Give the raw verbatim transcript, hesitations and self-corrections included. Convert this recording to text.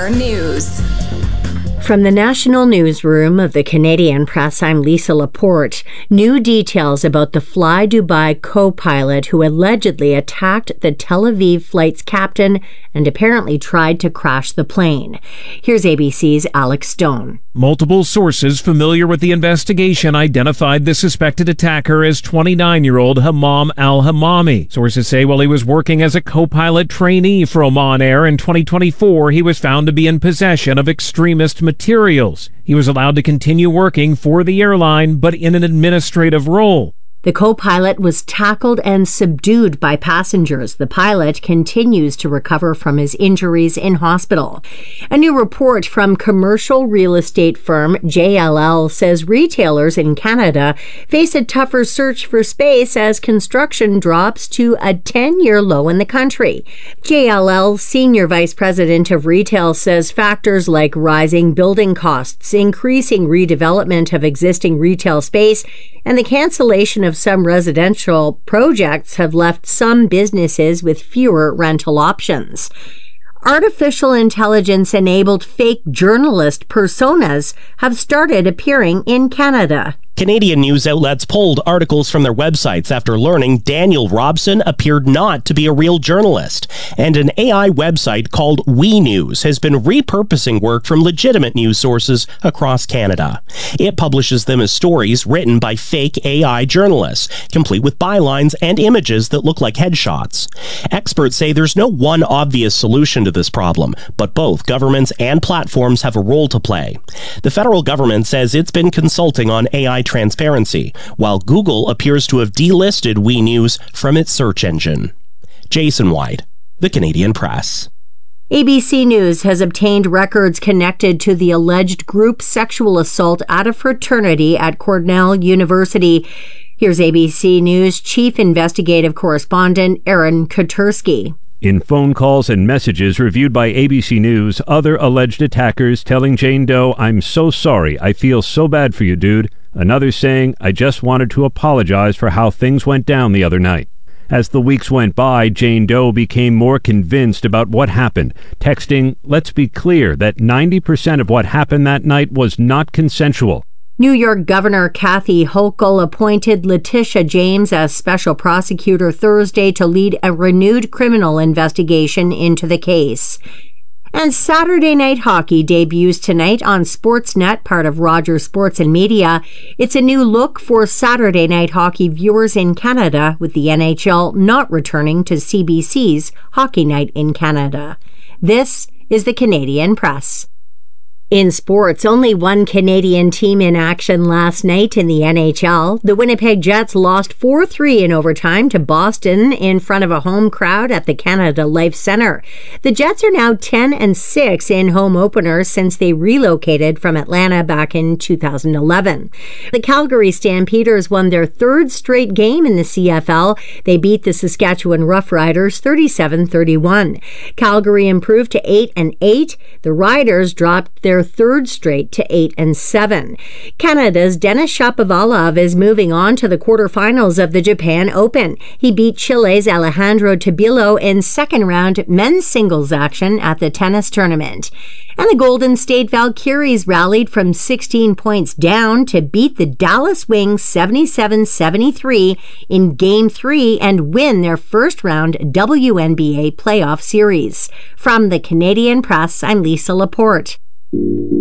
Air News. From the National Newsroom of the Canadian Press, I'm Lisa Laporte. New details about the Fly Dubai co-pilot who allegedly attacked the Tel Aviv flight's captain and apparently tried to crash the plane. Here's A B C's Alex Stone. Multiple sources familiar with the investigation identified the suspected attacker as twenty-nine-year-old Hammam al-Hammami. Sources say while he was working as a co-pilot trainee for Oman Air in twenty twenty-four, he was found to be in possession of extremist materials. He was allowed to continue working for the airline, but in an administrative role. The co-pilot was tackled and subdued by passengers. The pilot continues to recover from his injuries in hospital. A new report from commercial real estate firm J L L says retailers in Canada face a tougher search for space as construction drops to a ten-year low in the country. J L L Senior Vice President of Retail says factors like rising building costs, increasing redevelopment of existing retail space, and the cancellation of some residential projects have left some businesses with fewer rental options. Artificial intelligence-enabled fake journalist personas have started appearing in Canada. Canadian news outlets pulled articles from their websites after learning Daniel Robson appeared not to be a real journalist. And an A I website called We News has been repurposing work from legitimate news sources across Canada. It publishes them as stories written by fake A I journalists, complete with bylines and images that look like headshots. Experts say there's no one obvious solution to this problem, but both governments and platforms have a role to play. The federal government says it's been consulting on A I transparency, while Google appears to have delisted We News from its search engine. Jason White, The Canadian Press. A B C News has obtained records connected to the alleged group sexual assault at a fraternity at Cornell University. Here's A B C News Chief Investigative Correspondent Aaron Katersky. In phone calls and messages reviewed by A B C News, other alleged attackers telling Jane Doe, "I'm so sorry, I feel so bad for you, dude." Another saying, "I just wanted to apologize for how things went down the other night." As the weeks went by, Jane Doe became more convinced about what happened, texting, "Let's be clear that ninety percent of what happened that night was not consensual." New York Governor Kathy Hochul appointed Letitia James as special prosecutor Thursday to lead a renewed criminal investigation into the case. And Saturday Night Hockey debuts tonight on Sportsnet, part of Rogers Sports and Media. It's a new look for Saturday Night Hockey viewers in Canada, with the N H L not returning to C B C's Hockey Night in Canada. This is the Canadian Press. In sports, only one Canadian team in action last night in the N H L. The Winnipeg Jets lost four three in overtime to Boston in front of a home crowd at the Canada Life Centre. The Jets are now ten and six in home openers since they relocated from Atlanta back in two thousand eleven. The Calgary Stampeders won their third straight game in the C F L. They beat the Saskatchewan Roughriders thirty-seven thirty-one. Calgary improved to eight and eight. The Riders dropped their third straight to eight and seven. Canada's Denis Shapovalov is moving on to the quarterfinals of the Japan Open. He beat Chile's Alejandro Tabilo in second round men's singles action at the tennis tournament. And the Golden State Valkyries rallied from sixteen points down to beat the Dallas Wings seventy-seven seventy-three in Game three and win their first round W N B A playoff series. From the Canadian Press, I'm Lisa Laporte.